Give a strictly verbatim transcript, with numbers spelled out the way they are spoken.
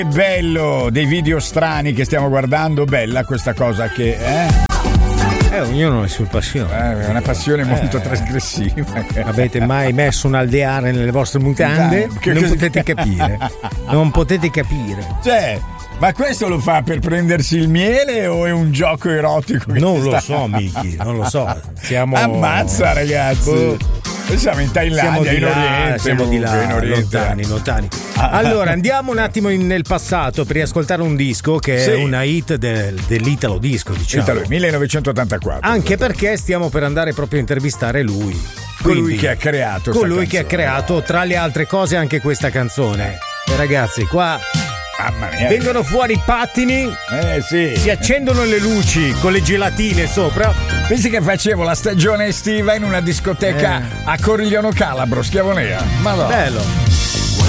Bello, dei video strani che stiamo guardando, bella questa cosa che eh? Eh, ognuno ha le sue passioni. Eh, è una passione molto eh. trasgressiva. Avete mai messo un alveare nelle vostre mutande? Che non cosa- potete capire. Non potete capire. Cioè, ma questo lo fa per prendersi il miele o è un gioco erotico? che Non sta- lo so, Miki, non lo so. Siamo Ammazza, ragazzi. Boh. Noi siamo in Siamo Thailandia, di in là, Oriente. siamo di comunque, là, in Oriente. lontani, lontani. Allora, andiamo un attimo in- nel passato per riascoltare un disco che Sì. è una hit del- dell'Italo Disco, diciamo. Italo, millenovecentottantaquattro. Anche perché stiamo per andare proprio a intervistare lui. Colui Quindi, che ha creato sta colui che ha canzone. creato, tra le altre cose, anche questa canzone. E ragazzi, qua Mamma mia. vengono fuori i pattini, Eh sì. si accendono le luci con le gelatine sopra. Pensi che facevo la stagione estiva in una discoteca Eh. a Corigliano Calabro, Schiavonea. Madonna. Bello.